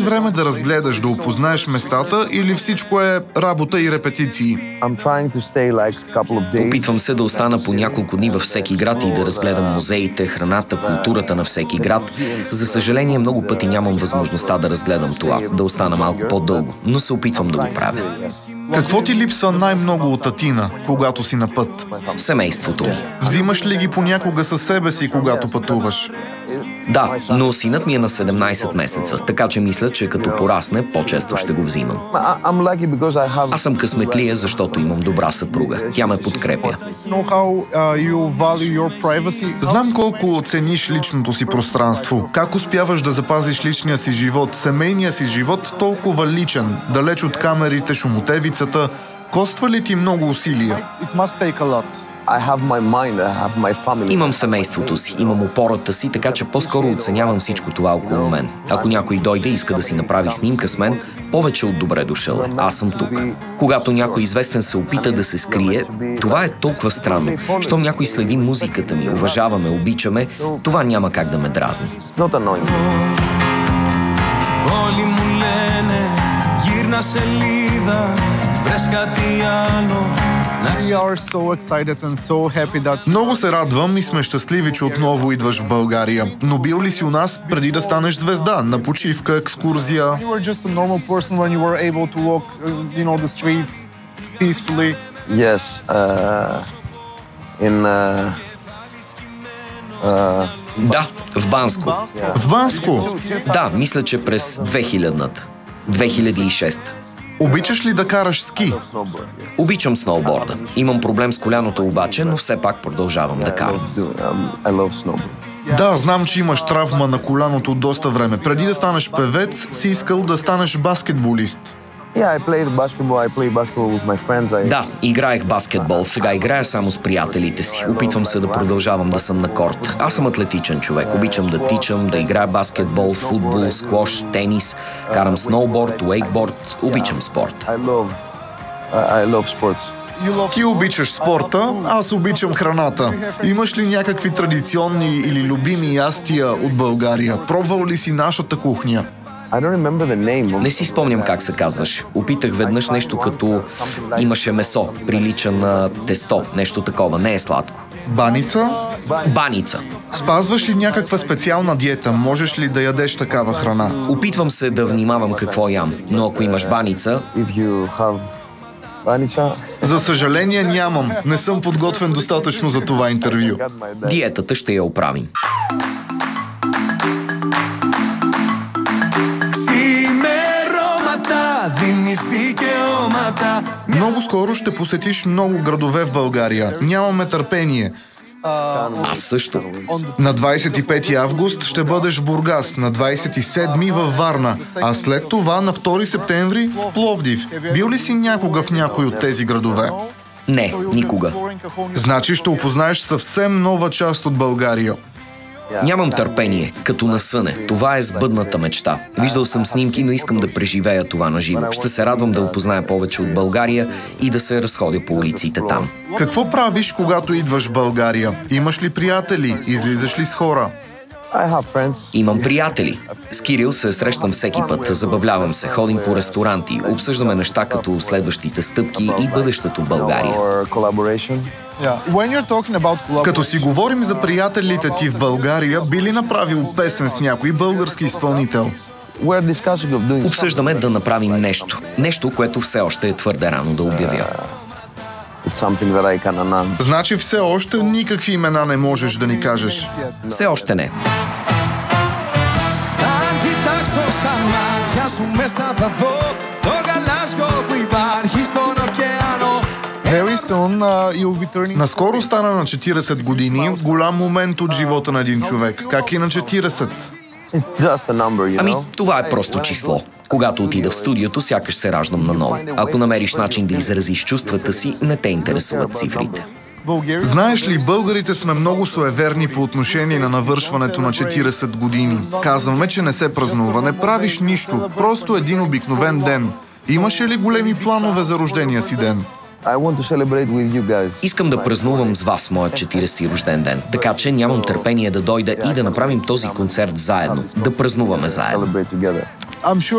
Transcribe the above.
време да разгледаш, да опознаеш местата или всичко е работа и репетиции? Опитвам се да остана по няколко дни във всеки град и да разгледам музеите, храната, културата на всеки град. За съжаление, много пъти нямам възможността да разгледам това, да остана малко по-дълго, но се опитвам да го правя. Какво ти липсва най-много от Атина, когато си на път? Семейството ми. Взимаш ли ги понякога със себе си, когато пътуваш? Да, но синът ми е на 17 месеца, така че мисля, че като порасне, по-често ще го взимам. Аз съм късметлия, защото имам добра съпруга. Тя ме подкрепя. Знам колко цениш личното си пространство. Как успяваш да запазиш личния си живот, семейния си живот, толкова личен, далеч от камерите, шумотевицата? Коства ли ти много усилия? Имам семейството си, имам опората си, така че по-скоро оценявам всичко това около мен. Ако някой дойде и иска да си направи снимка с мен, повече от добре дошъл е. Аз съм тук. Когато някой известен се опита да се скрие, това е толкова странно. Щом някой следи музиката ми, уважаваме, обичаме, това няма как да ме дразни. Όλοι μου λένε γύρνα σελίδα, βρες κάτι άλλο. Много се радвам и сме щастливи, че отново идваш в България. Но бил ли си у нас преди да станеш звезда? На почивка, екскурзия? Да, в Банско. В Банско? Да, мисля, че през 2000-та. 2006. Обичаш ли да караш ски? Обичам сноуборда. Имам проблем с коляното обаче, но все пак продължавам да карам. Да, знам, че имаш травма на коляното от доста време. Преди да станеш певец, си искал да станеш баскетболист. Да, играех баскетбол. Сега играя само с приятелите си. Опитвам се да продължавам да съм на корт. Аз съм атлетичен човек. Обичам да тичам, да играя баскетбол, футбол, сквош, тенис. Карам сноуборд, уейкборд. Обичам спорт. Ти обичаш спорта, аз обичам храната. Имаш ли някакви традиционни или любими ястия от България? Пробвал ли си нашата кухня? Не си спомням как се казваш. Опитах веднъж нещо като имаше месо, прилича на тесто, нещо такова, не е сладко. Баница? Баница. Спазваш ли някаква специална диета? Можеш ли да ядеш такава храна? Опитвам се да внимавам какво ям, но ако имаш баница... За съжаление нямам. Не съм подготвен достатъчно за това интервю. Диетата ще я оправим. Много скоро ще посетиш много градове в България. Нямаме търпение. Аз също. На 25 август ще бъдеш в Бургас, на 27 във Варна, а след това на 2 септември в Пловдив. Бил ли си някога в някой от тези градове? Не, никога. Значи ще опознаеш съвсем нова част от България. Нямам търпение, като на съне. Това е сбъдната мечта. Виждал съм снимки, но искам да преживея това на живо. Ще се радвам да опозная повече от България и да се разходя по улиците там. Какво правиш, когато идваш в България? Имаш ли приятели? Излизаш ли с хора? Имам приятели. С Кирил се срещам всеки път, забавлявам се, ходим по ресторанти, обсъждаме неща като следващите стъпки и бъдещето в България. Като си говорим за приятелите ти в България, би ли направил песен с някой български изпълнител? Обсъждаме да направим нещо. Нещо, което все още е твърде рано да обявя. Значи все още никакви имена не можеш да ни кажеш? Все още не. Наскоро стана на 40 години, голям момент от живота на един човек. Как и на 40? Ами, това е просто число. Когато отида в студиото, сякаш се раждам наново. Ако намериш начин да изразиш чувствата си, не те интересуват цифрите. Знаеш ли, българите сме много суеверни по отношение на навършването на 40 години. Казваме, че не се празнува, не правиш нищо, просто един обикновен ден. Имаше ли големи планове за рождения си ден? Искам да празнувам с вас моят 40-ти рожден ден, така че нямам търпение да дойда и да направим този концерт заедно, да празнуваме заедно.